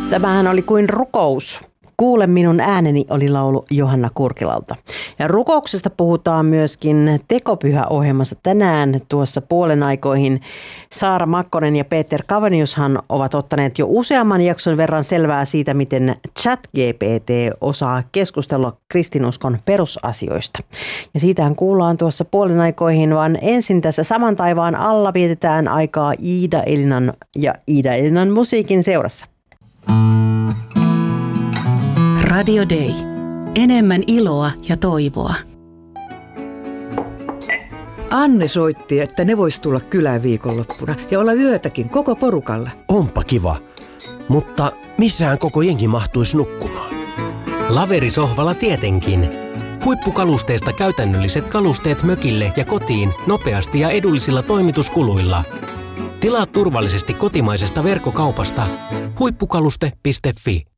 Tämähän oli kuin rukous. Kuule minun ääneni oli laulu Johanna Kurkilalta. Ja rukouksesta puhutaan myöskin Tekopyhä-ohjelmassa tänään tuossa puolen aikoihin. Saara Makkonen ja Peter Kaveniushan ovat ottaneet jo useamman jakson verran selvää siitä, miten ChatGPT osaa keskustella kristinuskon perusasioista. Ja siitähän kuullaan tuossa puolen aikoihin, vaan ensin tässä Saman taivaan alla vietetään aikaa Iida Elinan ja Iida Elinan musiikin seurassa. Radio Day. Enemmän iloa ja toivoa. Anne soitti, että ne vois tulla kylään viikonloppuna ja olla yötäkin koko porukalla. Onpa kiva, mutta missähän koko jengi mahtuisi nukkumaan? Laverisohvalla tietenkin. Huippukalusteista käytännölliset kalusteet mökille ja kotiin nopeasti ja edullisilla toimituskuluilla. Tilaa turvallisesti kotimaisesta verkkokaupasta huippukaluste.fi.